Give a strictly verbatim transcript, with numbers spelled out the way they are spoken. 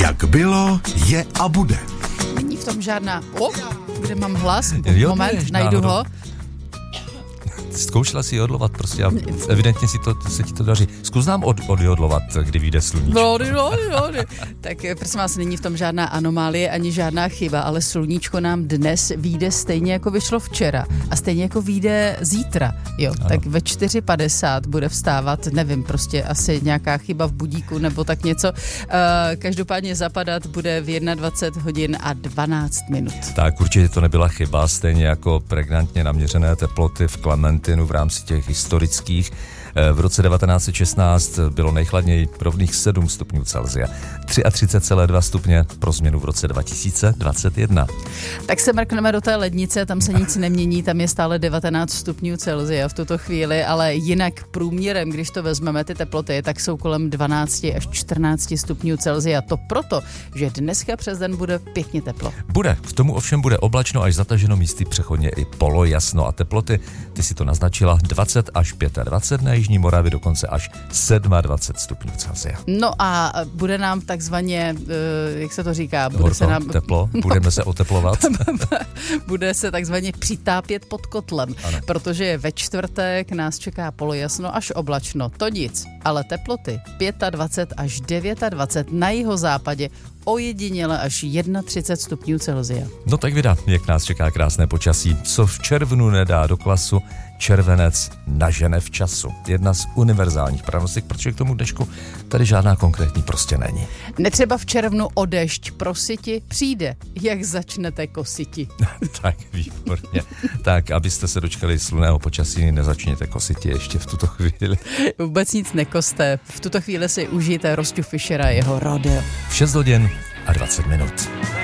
Jak bylo, je a bude. Není v tom žádná... O, kde mám hlas? Jo, Moment, najdu ho. Zkoušela si jodlovat prostě a evidentně si to, se ti to daří. Zkus nám od, odjodlovat, kdy vyjde sluníčko. No, no, no, no. Tak prosím vás, není v tom žádná anomálie ani žádná chyba, ale sluníčko nám dnes vyjde stejně jako vyšlo včera a stejně jako vyjde zítra. Jo, ano. Tak ve čtyři padesát bude vstávat, nevím, prostě asi nějaká chyba v budíku nebo tak něco. Každopádně zapadat bude v dvacet jedna hodin a dvanáct minut. Tak určitě to nebyla chyba, stejně jako pregnantně naměřené teploty v Klementinu v rámci těch historických. V roce devatenáct set šestnáct bylo nejchladněji rovných sedm stupňů Celsia. třicet tři celá dva stupně pro změnu v roce dva tisíce dvacet jedna. Tak se mrkneme do té lednice, tam se nic nemění, tam je stále devatenáct stupňů Celsia v tuto chvíli, ale jinak průměrem, když to vezmeme ty teploty, tak jsou kolem dvanáct až čtrnáct stupňů Celsia. To proto, že dneska přes den bude pěkně teplo. Bude, k tomu ovšem bude oblačno až zataženo místy přechodně i polojasno a teploty, ty si to naznačila, dvacet až dvacet pět, na Jižní Moravě dokonce až dvacet sedm stupňů Celsia. No a bude nám takzvaně, jak se to říká? Bude Horko, se nám... teplo, budeme se oteplovat. Bude se takzvaně přitápět pod kotlem, ano. Protože ve čtvrtek nás čeká polojasno až oblačno. To nic, ale teploty dvacet pět až dvacet devět na jihozápadě, ojediněle až třicet jedna stupňů Celsia. No tak vida, jak nás čeká krásné počasí. Co v červnu nedá do klasu, červenec nažene v času. Jedna z univerzálních pranostik, protože k tomu dešku tady žádná konkrétní prostě není. Netřeba v červnu o dešť prositi, přijde, jak začnete kositi. Tak, výborně. Tak, abyste se dočkali slunného počasí, nezačněte kositi ještě v tuto chvíli. Vůbec nic nekoste. V tuto chvíli si užijte Rosťu Fischera a jeho rodeo. V šest hodin a dvacet minut.